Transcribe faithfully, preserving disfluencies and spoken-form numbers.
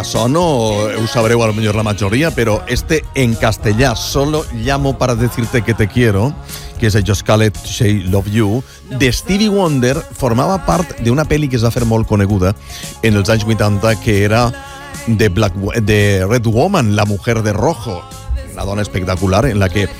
això no ho sabreu a lo millor la majoria, però este en castellà, Solo llamo para decirte que te quiero, que és el Josh Khaled, Say Love You, de Stevie Wonder, formava part d'una pel·li que es va fer molt coneguda en els anys vuitanta, que era de, Black, de Red Woman, la mujer de rojo, una dona espectacular en la que